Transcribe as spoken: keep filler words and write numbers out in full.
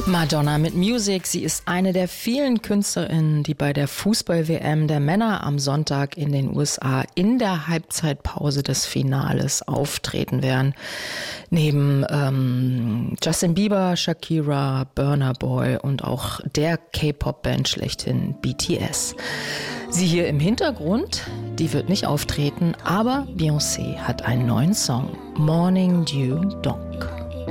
Madonna mit Music. Sie ist eine der vielen Künstlerinnen, die bei der Fußball-W M der Männer am Sonntag in den U S A in der Halbzeitpause des Finales auftreten werden. Neben ähm, Justin Bieber, Shakira, Burna Boy und auch der K-Pop-Band schlechthin B T S. Sie hier im Hintergrund, die wird nicht auftreten, aber Beyoncé hat einen neuen Song, Morning Dew Dawn.